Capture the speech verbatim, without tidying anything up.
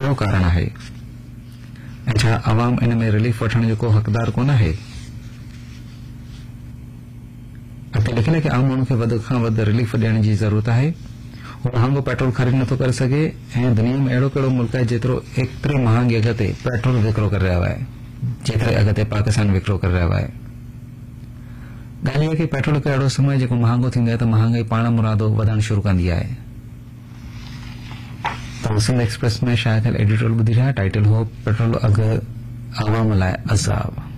केड़ो कारण है ऐं छा अवाम इन में रिलीफ वठण जो को हक़दार कोन है। अॻिते लिखियलु है कि आम माण्हू खे वध खां वध रिलीफ ॾियण जी ज़रूरत है। हू महांगो पेट्रोल ख़रीद नथो करे सघे ऐं दुनिया में अहिड़ो कहिड़ो मुल्क है जेतिरो एतिरे महांगे अघ ते पेट्रोल विकिरो करे रहियो आहे जेतिरे अघ ते पाकिस्तान विकिरो करे रहियो आहे। ॻाल्हि इहा कि पेट्रोल हिकु अहिड़ो समय जेको महांगो थींदो आहे त महांगाई पाण मुरादो वधणु शुरू कंदी आहे। त सिंध एक्सप्रेस में शायद एडिटोरियल ॿुधी रहिया। टाइटल हो पेट्रोल अघ आवाम लाइ अज़ाब।